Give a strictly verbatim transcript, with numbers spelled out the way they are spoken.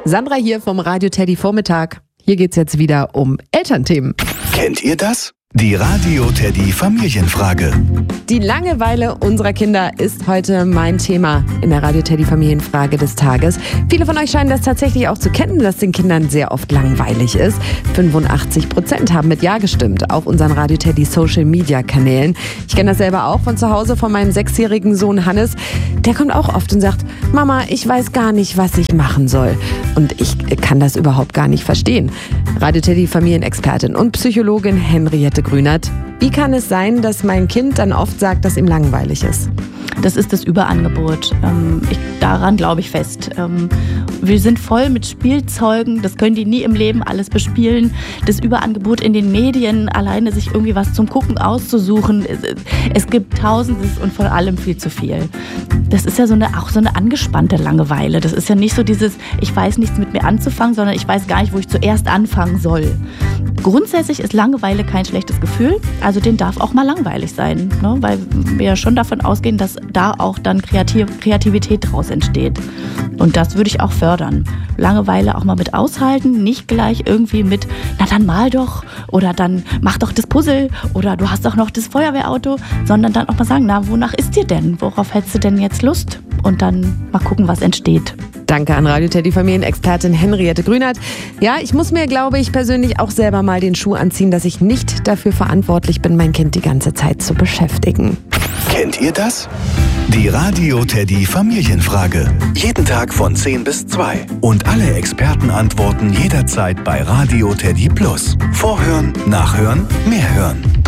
Sandra hier vom Radio Teddy Vormittag. Hier geht's jetzt wieder um Elternthemen. Kennt ihr das? Die Radio Teddy Familienfrage. Die Langeweile unserer Kinder ist heute mein Thema in der Radio Teddy Familienfrage des Tages. Viele von euch scheinen das tatsächlich auch zu kennen, dass den Kindern sehr oft langweilig ist. fünfundachtzig Prozent haben mit Ja gestimmt auf unseren Radio Teddy Social Media Kanälen. Ich kenne das selber auch von zu Hause von meinem sechsjährigen Sohn Hannes. Der kommt auch oft und sagt, Mama, ich weiß gar nicht, was ich machen soll. Und ich kann das überhaupt gar nicht verstehen. Radio Teddy Familienexpertin und Psychologin Henriette Grünert. Wie kann es sein, dass mein Kind dann oft sagt, dass ihm langweilig ist? Das ist das Überangebot. Ähm, ich, daran glaube ich fest. Ähm, wir sind voll mit Spielzeugen, das können die nie im Leben alles bespielen. Das Überangebot in den Medien, alleine sich irgendwie was zum Gucken auszusuchen. Es, es gibt Tausendes und von allem viel zu viel. Das ist ja so eine, auch so eine angespannte Langeweile. Das ist ja nicht so dieses, ich weiß nichts mit mir anzufangen, sondern ich weiß gar nicht, wo ich zuerst anfangen soll. Grundsätzlich ist Langeweile kein schlechtes Gefühl, also den darf auch mal langweilig sein, ne? Weil wir ja schon davon ausgehen, dass da auch dann Kreativ- Kreativität draus entsteht. Und das würde ich auch fördern. Langeweile auch mal mit aushalten, nicht gleich irgendwie mit, na dann mal doch oder dann mach doch das Puzzle oder du hast doch noch das Feuerwehrauto, sondern dann auch mal sagen, na wonach ist dir denn? Worauf hättest du denn jetzt Lust? Und dann mal gucken, was entsteht. Danke an Radio Teddy Familienexpertin Henriette Grünert. Ja, ich muss mir, glaube ich, persönlich auch selber mal den Schuh anziehen, dass ich nicht dafür verantwortlich bin, mein Kind die ganze Zeit zu beschäftigen. Kennt ihr das? Die Radio Teddy Familienfrage. Jeden Tag von zehn bis zwei. Und alle Experten antworten jederzeit bei Radio Teddy Plus. Vorhören, nachhören, mehr hören.